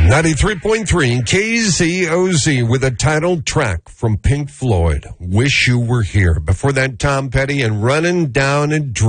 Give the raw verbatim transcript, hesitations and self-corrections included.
ninety-three point three K Z O Z with a title track from Pink Floyd, Wish You Were Here. Before that, Tom Petty and Running Down a Dream.